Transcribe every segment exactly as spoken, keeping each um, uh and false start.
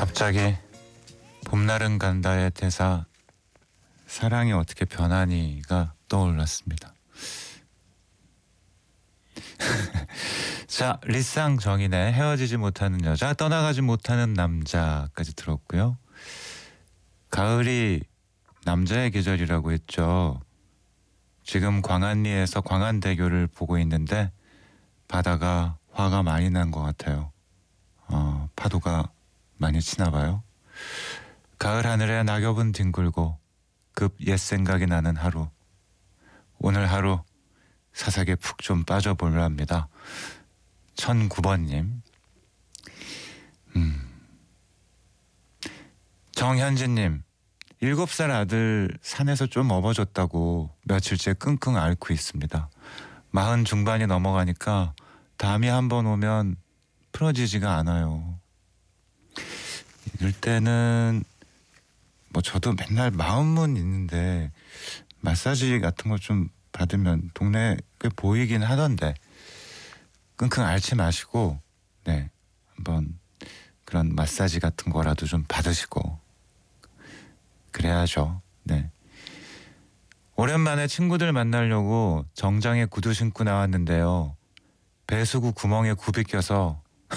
갑자기 봄날은 간다의 대사 사랑이 어떻게 변하니가 떠올랐습니다. 자, 리쌍 정인의 헤어지지 못하는 여자, 떠나가지 못하는 남자까지 들었고요. 가을이 남자의 계절이라고 했죠. 지금 광안리에서 광안대교를 보고 있는데 바다가 화가 많이 난 것 같아요. 어, 파도가 많이 치나 봐요. 가을 하늘에 낙엽은 뒹굴고 급 옛 생각이 나는 하루. 오늘 하루 사색에 푹 좀 빠져보려 합니다. 천구 번님. 음. 정현진님. 일곱 살 아들 산에서 좀 업어졌다고 며칠째 끙끙 앓고 있습니다. 마흔 중반이 넘어가니까 담이 한번 오면 풀어지지가 않아요. 이럴 때는 뭐 저도 맨날 마음은 있는데 마사지 같은 거 좀 받으면 동네에 꽤 보이긴 하던데 끙끙 앓지 마시고 네 한번 그런 마사지 같은 거라도 좀 받으시고 그래야죠. 네. 오랜만에 친구들 만나려고 정장에 구두 신고 나왔는데요. 배수구 구멍에 굽이 껴서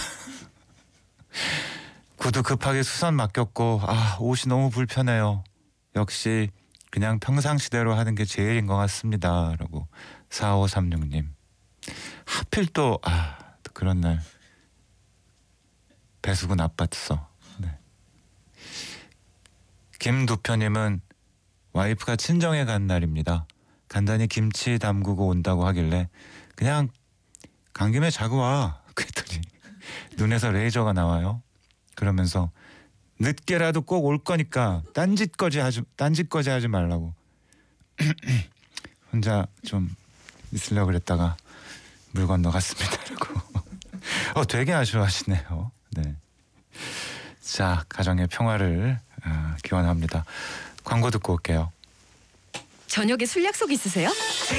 구두 급하게 수선 맡겼고 아 옷이 너무 불편해요. 역시 그냥 평상시대로 하는 게 제일인 것 같습니다. 라고 사오삼육님. 하필 또 아 또 그런 날 배수구 나빴어. 네. 김두표님은 와이프가 친정에 간 날입니다. 간단히 김치 담그고 온다고 하길래 그냥 간 김에 자고 와. 그랬더니 눈에서 레이저가 나와요. 그러면서 늦게라도 꼭 올 거니까 딴짓거지 하지 딴짓거지 하지 말라고. 혼자 좀 있으려고 그랬다가 물 건너갔습니다라고. 어 되게 아쉬워하시네요. 네. 자, 가정의 평화를 아, 기원합니다. 광고 듣고 올게요. 저녁에 술 약속 있으세요?